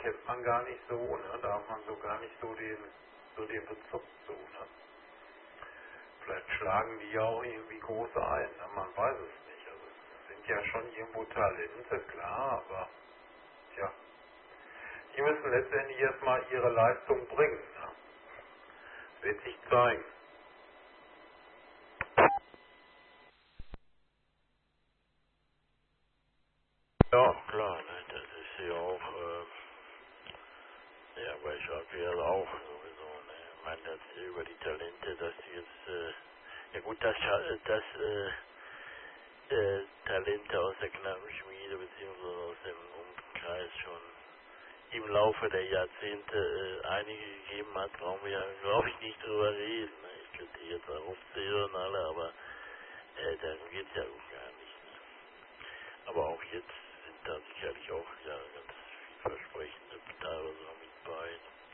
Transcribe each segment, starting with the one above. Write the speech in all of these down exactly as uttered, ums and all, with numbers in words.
kennt man gar nicht so, ne? Da hat man so gar nicht so den, so den Bezug zu, ne? Vielleicht schlagen die ja auch irgendwie groß ein, ne? Man weiß es nicht. Also es sind ja schon irgendwo Talente, klar, aber tja, die müssen letztendlich erstmal ihre Leistung bringen, ne? Wird sich zeigen. Ja, klar, ne, das ist ja auch, äh, ja, aber ich sag ja auch sowieso, ne, ich meine, das über die Talente, dass die jetzt, äh, ja gut, das, Scha- das, äh, äh, Talente aus der Knappenschmiede beziehungsweise aus dem Umkreis schon im Laufe der Jahrzehnte äh, einige gegeben hat, brauchen wir ja, glaube ich, nicht drüber reden, ne, ich könnte die jetzt auch aufzählen alle, aber, äh, darum geht's ja auch gar nicht, ne. Aber auch jetzt sind da sicherlich auch ja ganz vielversprechende teilweise noch mit bei.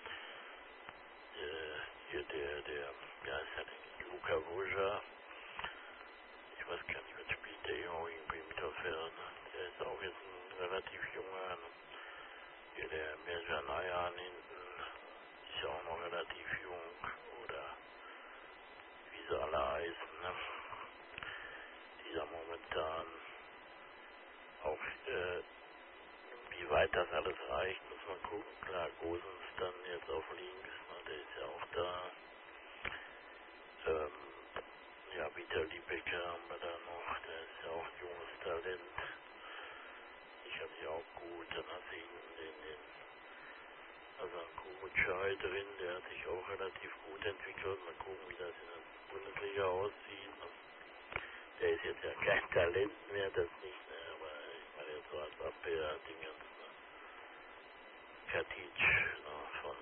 Äh, hier der, der, ja, ist ja der Luca Boja. Ich weiß gar nicht, was spielt der hier auch irgendwie im Mittelfeld. Ne? Der ist auch jetzt ein relativ junger. Ne? Hier der Mirjan Ayan hinten ist ja auch noch relativ jung. Oder wie sie alle heißen. Ne? Die da momentan auch äh, wie weit das alles reicht, muss man gucken. Klar, Gosens dann jetzt auf links, ne, der ist ja auch da. Ähm, ja, Vitali Becker haben wir da noch, der ist ja auch ein junges Talent. Ich habe ja auch gut. Dann hat sie hinten den, den also einen Kurucay drin, der hat sich auch relativ gut entwickelt. Mal gucken, wie das in der Bundesliga aussieht. Ne. Der ist jetzt ja kein Talent mehr, das nicht, ne, aber ich meine jetzt so als Abwehr-Dingens, ne. Katic, ne, von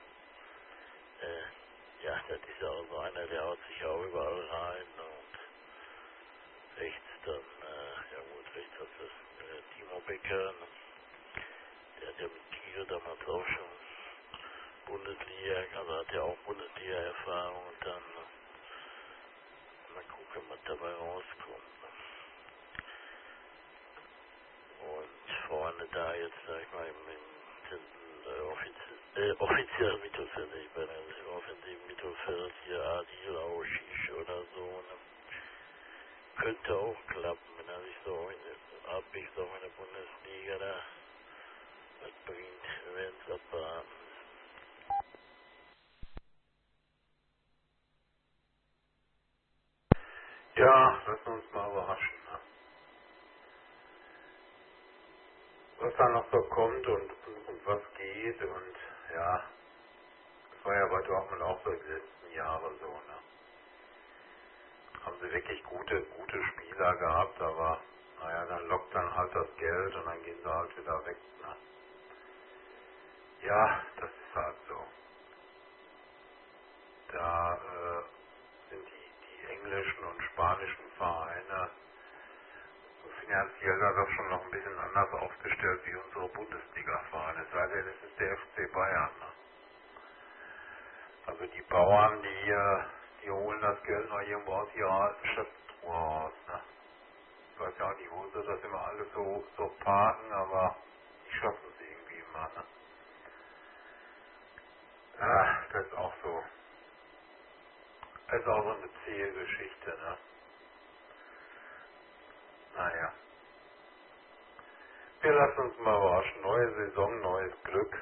Äh, ja, das ist ja auch so einer, der haut sich ja auch überall rein. Ne? Und rechts dann, äh, ja gut, rechts hat das äh, Timo Becker. Ne? Der hat ja mit Kiel damals auch schon Bundesliga, also hat ja auch Bundesliga-Erfahrung und dann äh, mal gucken, was dabei rauskommt. Ne? Und vorne da jetzt, sag ich mal, im, im, im äh, offizie äh, offiziellen Mittelfeld, ich bin im offensiven Mittelfeld hier Adil, Auschisch oder so, ne? Könnte auch klappen, wenn er sich so in, abbiegt, auch in der Bundesliga da was bringt, wenn es abwarten. Ja, lassen wir uns mal überraschen, ne? Was da noch so kommt und, und, und was geht und ja, das war ja bei Dortmund auch so die letzten Jahre so, ne? Haben sie wirklich gute, gute Spieler gehabt, aber naja, dann lockt dann halt das Geld und dann gehen sie halt wieder weg, ne? Ja, das ist halt so. Da äh, sind die, die englischen und spanischen Vereine finanziell da doch schon noch ein bisschen anders aufgestellt wie unsere Bundesliga-Vereine. Es sei denn, es ist der F C Bayern, ne? Also die Bauern, die, äh, die holen das Geld noch irgendwo aus ihrer alten Schöpftruhe raus, ne? Ich weiß ja auch nicht, wo sie das immer alles so, so parken, aber die schaffen es irgendwie immer, ne? Ah, das ist auch so. Das ist auch so eine zähe Geschichte, ne? Naja. Wir lassen uns mal überraschen. Neue Saison, neues Glück.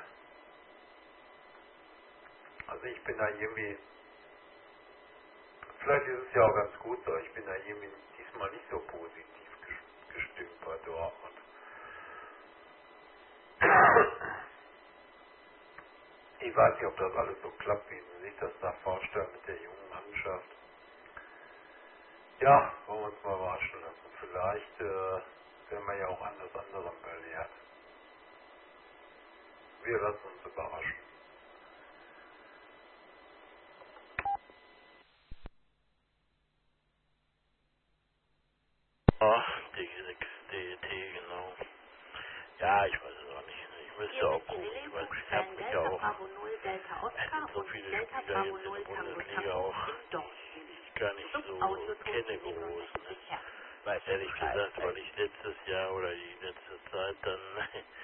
Also ich bin da irgendwie, vielleicht ist es ja auch ganz gut so, ich bin da irgendwie diesmal nicht so positiv ges- gestimmt bei Dortmund. Ich weiß nicht, ob das alles so klappt, wie Sie sich das da vorstellen mit der jungen Mannschaft. Ja, wollen wir uns mal überraschen lassen. Vielleicht äh, werden wir ja auch eines anderen belehrt. Wir lassen uns überraschen. Ach, die D E T, genau. Ja, ich weiß es auch nicht. Ich müsste auch gucken. Ich weiß, ich habe mich ja auch, es sind so viele Spieler jetzt in der Bundesliga auch, die ich gar nicht so kenne groß. Ne? Weiß ehrlich gesagt, weil ich letztes Jahr oder die letzte Zeit dann